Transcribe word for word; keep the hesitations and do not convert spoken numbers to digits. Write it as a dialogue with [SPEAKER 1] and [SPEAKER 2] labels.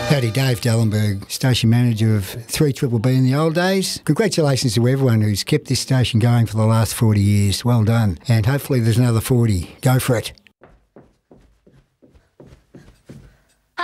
[SPEAKER 1] Howdy, Dave Dallenberg, station manager of three B B B in the old days. Congratulations to everyone who's kept this station going for the last forty years. Well done. And hopefully there's another forty. Go for it.